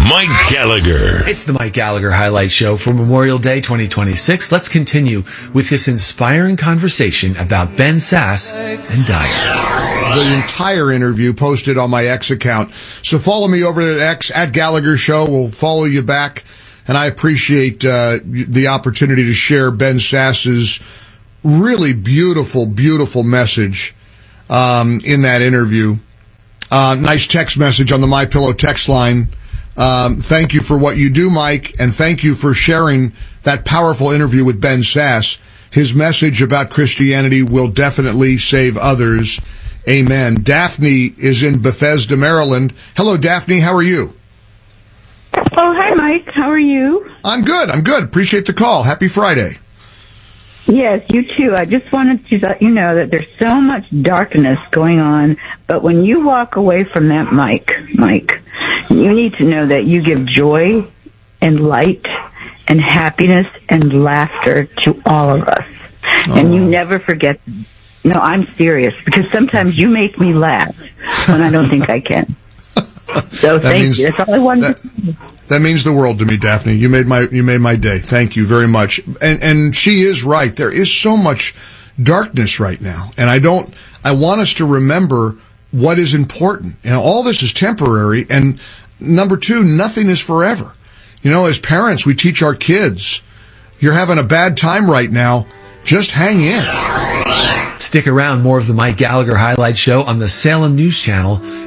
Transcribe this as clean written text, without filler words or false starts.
Mike Gallagher. It's the Mike Gallagher Highlight Show for Memorial Day 2026. Let's continue with this inspiring conversation about Ben Sasse and Dyer. The entire interview posted on my X account. So follow me over at X, at Gallagher Show. We'll follow you back. And I appreciate the opportunity to share Ben Sasse's really beautiful, beautiful message in that interview. Nice text message on the MyPillow text line. Thank you for what you do, Mike, and thank you for sharing that powerful interview with Ben Sasse. His message about Christianity will definitely save others. Amen. Daphne is in Bethesda, Maryland. Hello, Daphne. How are you? Oh, hi, Mike. How are you? I'm good. Appreciate the call. Happy Friday. Yes, you too. I just wanted to let you know that there's so much darkness going on, but when you walk away from that Mike, you need to know that you give joy and light and happiness and laughter to all of us. And you never forget. No, I'm serious, because sometimes you make me laugh when I don't think I can. So thank you. That's all I wanted to say. That means the world to me, Daphne. You made my day. Thank you very much. And she is right. There is so much darkness right now. And I want us to remember what is important. All this is temporary. And number two, nothing is forever. As parents, we teach our kids, you're having a bad time right now. Just hang in. Stick around. More of the Mike Gallagher Highlight Show on the Salem News Channel